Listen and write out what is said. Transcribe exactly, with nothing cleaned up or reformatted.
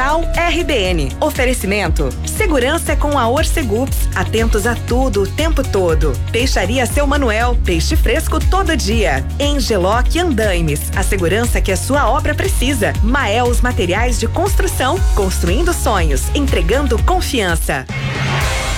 Rural R B N. Oferecimento: segurança com a Orcegups. Atentos a tudo o tempo todo. Peixaria Seu Manuel, peixe fresco todo dia. Engeloc Andaimes, a segurança que a sua obra precisa. Maels Materiais de Construção, construindo sonhos, entregando confiança.